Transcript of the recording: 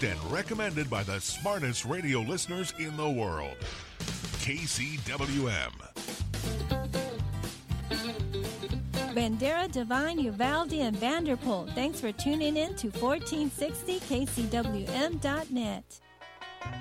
produced and recommended by the smartest radio listeners in the world. KCWM. Bandera, Devine, Uvalde, and Vanderpool. Thanks for tuning in to 1460kcwm.net.